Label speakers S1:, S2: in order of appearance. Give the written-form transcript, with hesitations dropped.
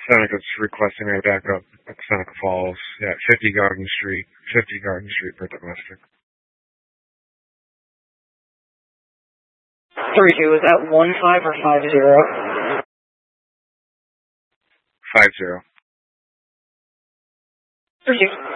S1: Seneca's requesting a backup at Seneca Falls. Yeah, 50 Garden Street. 50 Garden Street for domestic.
S2: 32, is that 15 or 50?
S1: 50.
S2: 32.